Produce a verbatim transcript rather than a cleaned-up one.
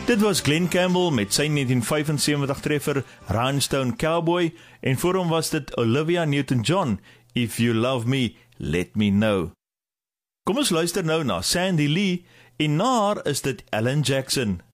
Dit was Glenn Campbell met sy negentien vyfensewentig treffer Rhinestone Cowboy en voor hom was dit Olivia Newton-John, If You Love Me, Let Me Know. Kom ons luister nou na Sandy Lee en na haar is dit Alan Jackson.